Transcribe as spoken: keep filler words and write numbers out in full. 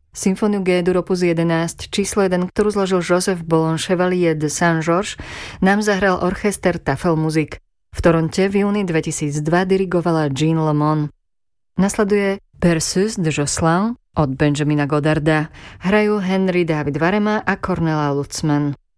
Symfóniu G-dur opus jedenásť, číslo jeden, ktorú zložil Joseph Boulon Chevalier de Saint-Georges, nám zahral orchester Tafelmusik. V Toronte v júni dvetisícdva dirigovala Jean Lemon. Nasleduje Perseus de Josselin od Benjamina Godarda. Hrajú Henry David Varema a Cornelia Lutzman.